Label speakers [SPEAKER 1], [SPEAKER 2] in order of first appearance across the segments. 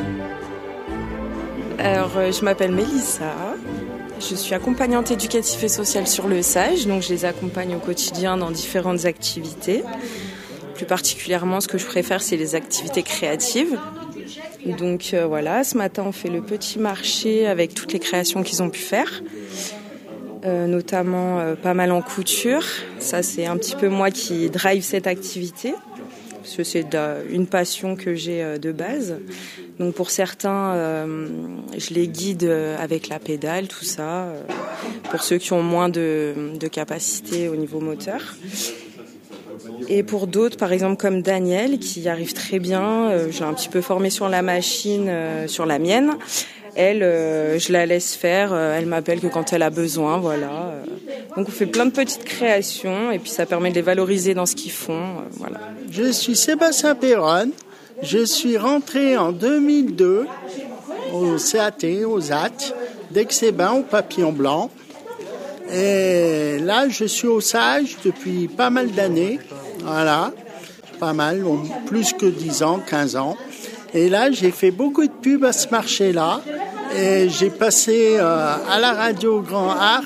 [SPEAKER 1] Alors, je m'appelle Mélissa. Je suis accompagnante éducative et sociale sur le SAGE, donc je les accompagne au quotidien dans différentes activités. Plus particulièrement, ce que je préfère, c'est les activités créatives. Donc voilà, ce matin, on fait le petit marché avec toutes les créations qu'ils ont pu faire, notamment pas mal en couture. Ça, c'est un petit peu moi qui drive cette activité, parce que c'est une passion que j'ai de base. Donc pour certains, je les guide avec la pédale, tout ça, pour ceux qui ont moins de capacité au niveau moteur. Et pour d'autres, par exemple comme Daniel, qui y arrive très bien, j'ai un petit peu formé sur la machine, sur la mienne. Elle, je la laisse faire, elle m'appelle que quand elle a besoin, voilà. Donc on fait plein de petites créations et puis ça permet de les valoriser dans ce qu'ils font, voilà.
[SPEAKER 2] Je suis Sébastien Perron, je suis rentré en 2002 au CAT, au ZAT, d'Aix-les-Bains, au Papillon Blanc. Et là, je suis au SAGE depuis pas mal d'années, voilà, pas mal, plus que 10 ans, 15 ans. Et là, j'ai fait beaucoup de pubs à ce marché-là. Et j'ai passé à la radio Grand Arc,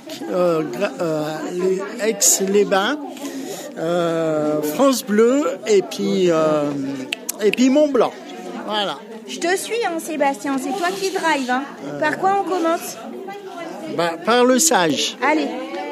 [SPEAKER 2] Aix-les-Bains, France Bleu et puis Mont Blanc. Voilà.
[SPEAKER 3] Je te suis, Sébastien, c'est toi qui drive. Par quoi on commence ?
[SPEAKER 2] Par le SAGE.
[SPEAKER 3] Allez.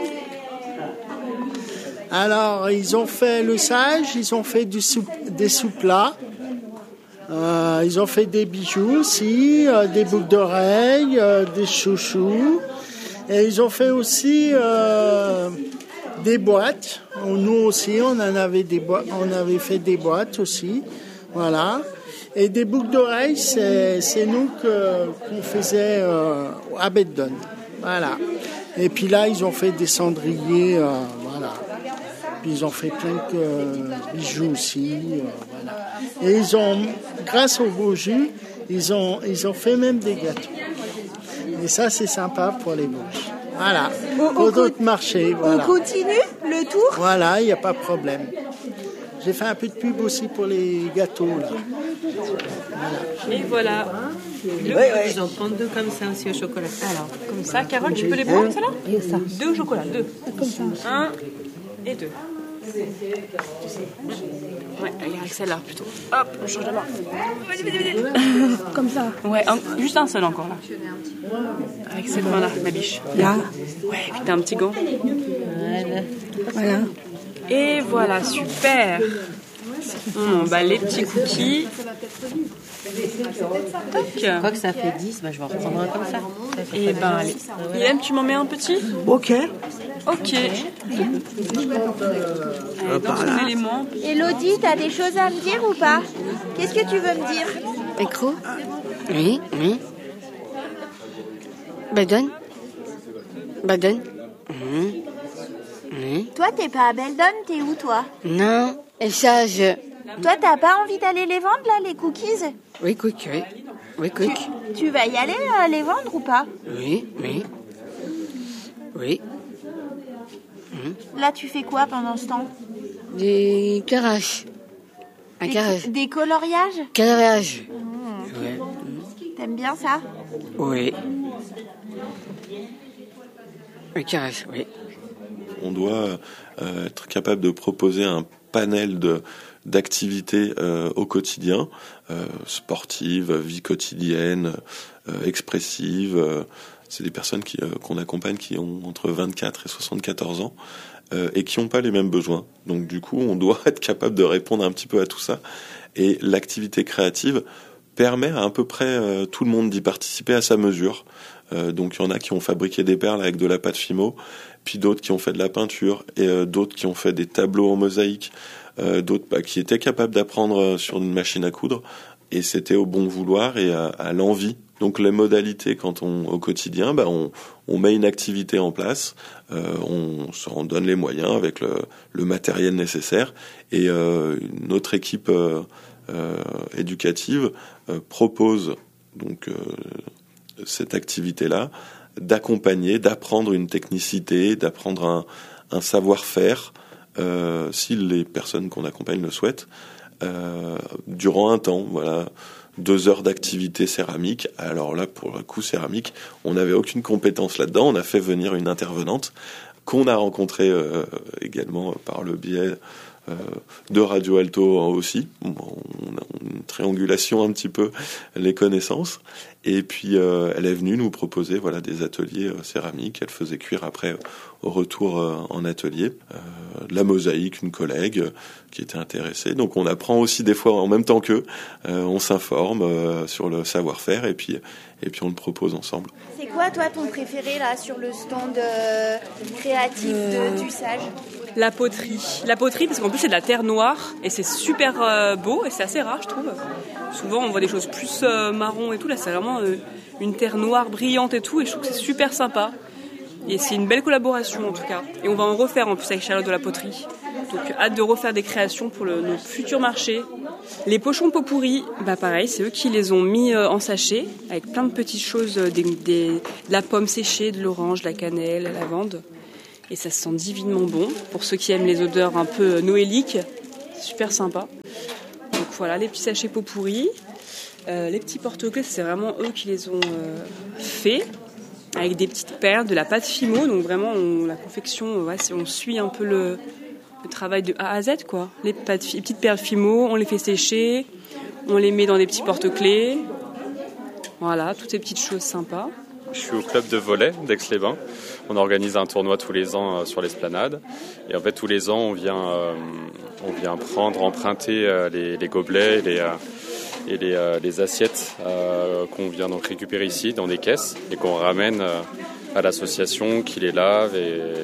[SPEAKER 2] Alors, ils ont fait le SAGE, ils ont fait des sous-plats. Ils ont fait des bijoux aussi, des boucles d'oreilles, des chouchous. Et ils ont fait aussi des boîtes. Nous aussi, on avait fait des boîtes aussi. Voilà. Et des boucles d'oreilles, c'est nous qu'on faisait à Bedden. Voilà. Et puis là, ils ont fait des cendriers, voilà. Puis ils ont fait plein de bijoux aussi, voilà. Et ils ont, grâce au beau jus, ils ont fait même des gâteaux. Et ça, c'est sympa pour les Vosges. Voilà. Pour d'autres marchés, voilà.
[SPEAKER 3] On continue le tour ?
[SPEAKER 2] Voilà, il n'y a pas de problème. J'ai fait un peu de pub aussi pour les gâteaux, là.
[SPEAKER 4] Voilà. Et voilà. Ils en prennent deux comme ça aussi au chocolat.
[SPEAKER 5] Alors, comme ça, Carole, tu peux les prendre, celles-là ?
[SPEAKER 4] Et ça.
[SPEAKER 5] Deux au chocolat, deux.
[SPEAKER 4] Comme ça.
[SPEAKER 5] Un et deux. Ouais, avec celle-là plutôt. Hop, on change de main.
[SPEAKER 4] Comme ça.
[SPEAKER 5] Ouais, juste un seul encore là. Avec cette main-là, ma biche.
[SPEAKER 4] Là.
[SPEAKER 5] Ouais, puis t'as un petit gant.
[SPEAKER 4] Voilà.
[SPEAKER 5] Et voilà, super. Les petits cookies. Toc.
[SPEAKER 4] Je crois que ça fait 10, je vais en reprendre un comme ça.
[SPEAKER 5] Et allez. Willem, tu m'en mets un petit ?
[SPEAKER 2] Ok.
[SPEAKER 5] Ok. Dans élément.
[SPEAKER 3] Elodie, t'as des choses à me dire ou pas ? Qu'est-ce que tu veux me dire ?
[SPEAKER 4] Écrou ? Oui. Bedden ? Oui.
[SPEAKER 3] Toi, t'es pas à Beldon, t'es où, toi ?
[SPEAKER 4] Non, et SAGE.
[SPEAKER 3] Toi, t'as pas envie d'aller les vendre, là, les cookies ?
[SPEAKER 4] Oui, quick.
[SPEAKER 3] Tu vas y aller, les vendre ou pas ?
[SPEAKER 4] Oui.
[SPEAKER 3] Là, tu fais quoi pendant ce temps ?
[SPEAKER 4] Des caraches.
[SPEAKER 3] Des coloriages ?
[SPEAKER 4] Coloriage.
[SPEAKER 3] Ouais. T'aimes bien ça ?
[SPEAKER 4] Oui. Les caraches, oui.
[SPEAKER 6] On doit être capable de proposer un panel d'activités au quotidien, sportives, vie quotidienne, expressives. C'est des personnes qu'on accompagne qui ont entre 24 et 74 ans et qui n'ont pas les mêmes besoins. Donc du coup, on doit être capable de répondre un petit peu à tout ça. Et l'activité créative permet à peu près tout le monde d'y participer à sa mesure. Donc il y en a qui ont fabriqué des perles avec de la pâte Fimo, puis d'autres qui ont fait de la peinture, et d'autres qui ont fait des tableaux en mosaïque, d'autres qui étaient capables d'apprendre sur une machine à coudre, et c'était au bon vouloir et à l'envie. Donc les modalités, au quotidien, on met une activité en place, on s'en donne les moyens avec le matériel nécessaire, et notre équipe éducative propose donc cette activité-là, d'accompagner, d'apprendre une technicité, d'apprendre un savoir-faire, si les personnes qu'on accompagne le souhaitent, durant un temps. Voilà. 2 heures d'activité céramique. Alors là, pour le coup, céramique, on n'avait aucune compétence là-dedans. On a fait venir une intervenante qu'on a rencontrée également par le biais de Radio Alto aussi. On a une triangulation un petit peu les connaissances. Et puis elle est venue nous proposer des ateliers céramiques. Elle faisait cuire après au retour en atelier de la mosaïque, une collègue qui était intéressée. Donc on apprend aussi des fois en même temps qu'eux. On s'informe sur le savoir-faire et puis on le propose ensemble.
[SPEAKER 3] C'est quoi toi ton préféré là sur le stand créatif du Sage ?
[SPEAKER 5] La poterie, parce qu'en plus c'est de la terre noire et c'est super beau et c'est assez rare je trouve. Souvent on voit des choses plus marron et tout, là c'est vraiment une terre noire brillante et tout et je trouve que c'est super sympa. Et c'est une belle collaboration en tout cas. Et on va en refaire en plus avec Charlotte de la poterie. Donc hâte de refaire des créations pour nos futurs marchés. Les pochons pot-pourri, pareil, c'est eux qui les ont mis en sachet avec plein de petites choses, de la pomme séchée, de l'orange, de la cannelle, la lavande. Et ça se sent divinement bon. Pour ceux qui aiment les odeurs un peu noéliques, c'est super sympa. Donc voilà, les petits sachets pot-pourri. Les petits porte-clés, c'est vraiment eux qui les ont faits. Avec des petites perles, de la pâte Fimo. Donc vraiment, la confection, on suit un peu le travail de A à Z, quoi. Les petites perles Fimo, on les fait sécher. On les met dans des petits porte-clés. Voilà, toutes ces petites choses sympas.
[SPEAKER 7] Je suis au club de volley d'Aix-les-Bains. On organise un tournoi tous les ans sur l'esplanade. Et en fait, tous les ans, on vient emprunter les gobelets et les assiettes qu'on vient donc récupérer ici dans des caisses et qu'on ramène à l'association qui les lave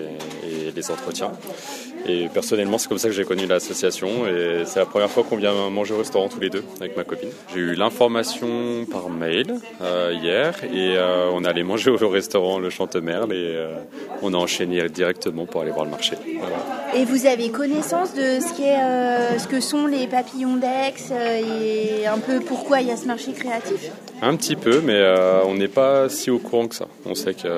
[SPEAKER 7] et les entretient. Et personnellement, c'est comme ça que j'ai connu l'association et c'est la première fois qu'on vient manger au restaurant tous les deux avec ma copine. J'ai eu l'information par mail hier et on allait manger au restaurant Le Chantemerle et on a enchaîné directement pour aller voir le marché. Voilà.
[SPEAKER 3] Et vous avez connaissance de ce que sont les papillons d'Aix et un peu pourquoi il y a ce marché créatif ?
[SPEAKER 7] Un petit peu, mais on n'est pas si au courant que ça. On sait que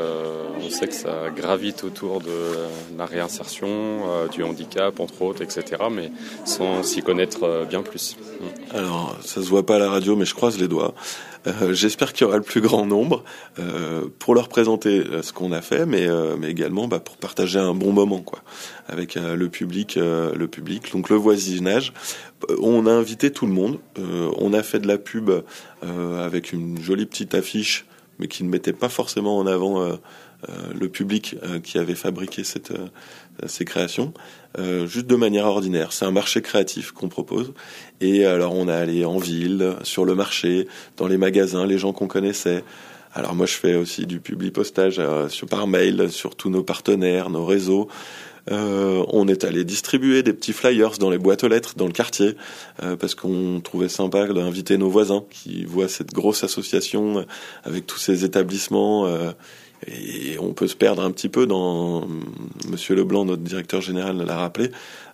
[SPEAKER 7] ça gravite autour de la réinsertion, du handicap, entre autres, etc., mais sans s'y connaître bien plus.
[SPEAKER 6] Alors, ça se voit pas à la radio, mais je croise les doigts. J'espère qu'il y aura le plus grand nombre pour leur présenter ce qu'on a fait, mais également pour partager un bon moment, quoi, avec le public, donc le voisinage. On a invité tout le monde. On a fait de la pub avec une jolie petite affiche, mais qui ne mettait pas forcément en avant le public qui avait fabriqué ces créations, juste de manière ordinaire. C'est un marché créatif qu'on propose. Et alors on est allé en ville, sur le marché, dans les magasins, les gens qu'on connaissait. Alors moi je fais aussi du publipostage par mail sur tous nos partenaires, nos réseaux. On est allé distribuer des petits flyers dans les boîtes aux lettres dans le quartier parce qu'on trouvait sympa d'inviter nos voisins qui voient cette grosse association avec tous ces établissements et on peut se perdre un petit peu dans Monsieur Leblanc, notre directeur général l'a rappelé,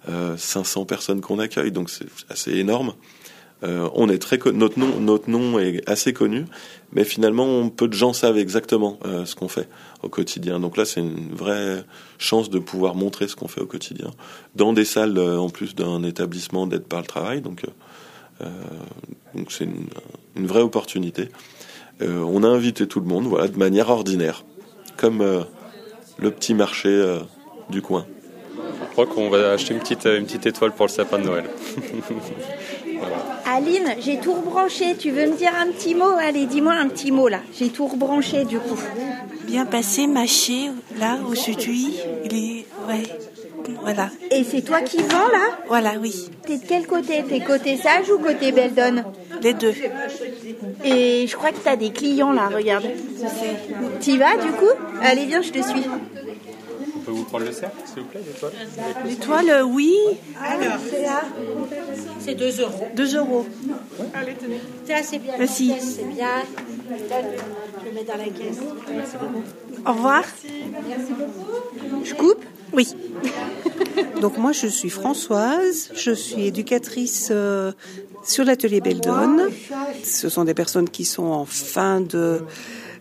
[SPEAKER 6] 500 personnes qu'on accueille, donc c'est assez énorme. On est notre nom est assez connu, mais finalement peu de gens savent exactement ce qu'on fait au quotidien. Donc là, c'est une vraie chance de pouvoir montrer ce qu'on fait au quotidien dans des salles en plus d'un établissement d'aide par le travail. Donc c'est une vraie opportunité. On a invité tout le monde, voilà, de manière ordinaire, comme le petit marché du coin.
[SPEAKER 7] Je crois qu'on va acheter une petite étoile pour le sapin de Noël. Voilà.
[SPEAKER 3] Aline, j'ai tout rebranché. Tu veux me dire un petit mot ? Allez, dis-moi un petit mot là. J'ai tout rebranché du coup.
[SPEAKER 8] Bien passé, mâché, là où je suis. Ouais, voilà.
[SPEAKER 3] Et c'est toi qui vends là ?
[SPEAKER 8] Voilà, oui.
[SPEAKER 3] T'es de quel côté ? T'es côté Sage ou côté Beldon ?
[SPEAKER 8] Les deux.
[SPEAKER 3] Et je crois que t'as des clients là, regarde. T'y vas du coup ? Allez, viens, je te suis.
[SPEAKER 7] On peut vous prendre le cercle, s'il vous plaît, l'étoile ?
[SPEAKER 8] L'étoile, oui.
[SPEAKER 3] Alors, c'est là.
[SPEAKER 9] C'est 2 €.
[SPEAKER 8] 2 €.
[SPEAKER 9] Allez, tenez. Ça, c'est bien.
[SPEAKER 8] Merci.
[SPEAKER 9] C'est bien. Je le mets dans la caisse.
[SPEAKER 7] Merci beaucoup.
[SPEAKER 8] Au revoir.
[SPEAKER 9] Merci beaucoup.
[SPEAKER 3] Je coupe ?
[SPEAKER 8] Oui. Donc moi, je suis Françoise. Je suis éducatrice sur l'atelier Beldon. Ce sont des personnes qui sont en fin de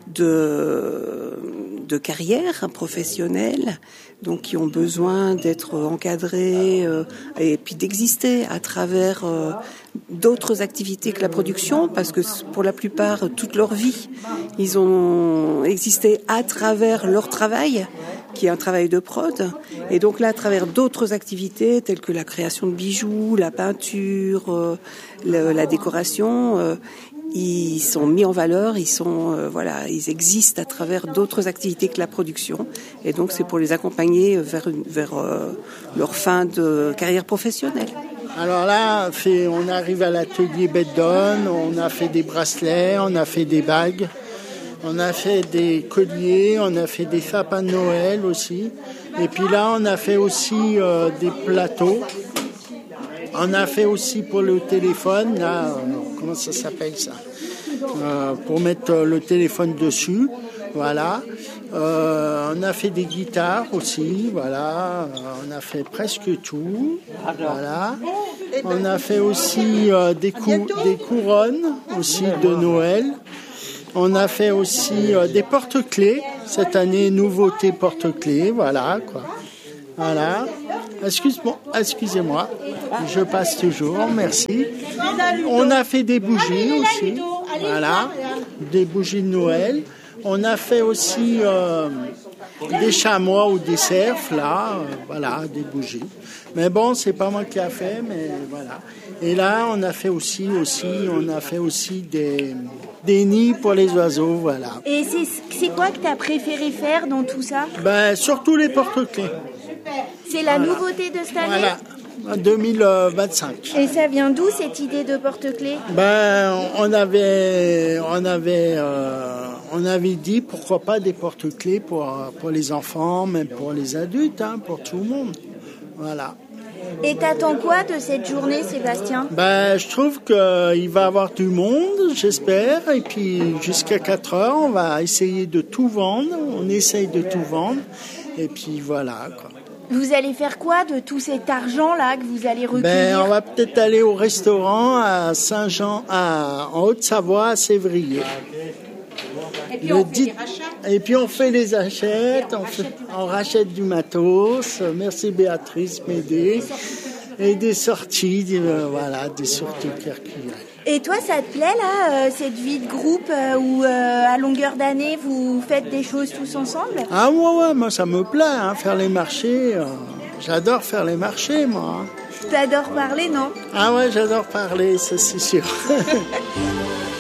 [SPEAKER 10] de carrière professionnelle, donc qui ont besoin d'être encadrés et puis d'exister à travers d'autres activités que la production, parce que pour la plupart, toute leur vie, ils ont existé à travers leur travail, qui est un travail de prod, et donc là, à travers d'autres activités telles que la création de bijoux, la peinture, la décoration, ils sont mis en valeur, ils existent à travers d'autres activités que la production, et donc c'est pour les accompagner vers leur fin de carrière professionnelle.
[SPEAKER 2] Alors là, on arrive à l'atelier Beddon, on a fait des bracelets, on a fait des bagues, on a fait des colliers, on a fait des sapins de Noël aussi, et puis là on a fait aussi des plateaux. On a fait aussi pour le téléphone, là, comment ça s'appelle ça, pour mettre le téléphone dessus, voilà. On a fait des guitares aussi, voilà. On a fait presque tout, voilà. On a fait aussi des couronnes aussi de Noël. On a fait aussi des porte-clés. Cette année, nouveauté porte-clés, voilà, quoi. Voilà. Excusez-moi, je passe toujours, merci. On a fait des bougies aussi, voilà, des bougies de Noël. On a fait aussi des chamois ou des cerfs, là, voilà, des bougies. Mais bon, c'est pas moi qui a fait, mais voilà. Et là, on a fait aussi des nids pour les oiseaux, voilà.
[SPEAKER 3] Et c'est quoi que tu as préféré faire dans tout ça ?
[SPEAKER 2] Ben, surtout les porte-clés.
[SPEAKER 3] C'est la nouveauté de cette année ?
[SPEAKER 2] Voilà, 2025.
[SPEAKER 3] Et ça vient d'où cette idée de porte-clés ?
[SPEAKER 2] Ben, on avait dit pourquoi pas des porte-clés pour les enfants, même pour les adultes, hein, pour tout le monde. Voilà.
[SPEAKER 3] Et t'attends quoi de cette journée, Sébastien ?
[SPEAKER 2] Ben, je trouve qu'il va y avoir du monde, j'espère, et puis jusqu'à 4 heures, on va essayer de tout vendre. On essaye de tout vendre, et puis voilà, quoi.
[SPEAKER 3] Vous allez faire quoi de tout cet argent-là que vous allez recueillir ?
[SPEAKER 2] Ben, on va peut-être aller au restaurant à Saint-Jean, en Haute-Savoie, à Sévrier.
[SPEAKER 9] Et puis on fait des rachats.
[SPEAKER 2] Et puis on fait les achètes, on rachète du matos. Merci Béatrice m'aider. Et des sorties, des sorties culturelles.
[SPEAKER 3] Et toi, ça te plaît là, cette vie de groupe où à longueur d'année vous faites des choses tous ensemble ?
[SPEAKER 2] Ah ouais, moi ça me plaît, hein, faire les marchés. J'adore faire les marchés, moi.
[SPEAKER 3] T'adores parler, non ?
[SPEAKER 2] Ah ouais, j'adore parler, ça c'est sûr.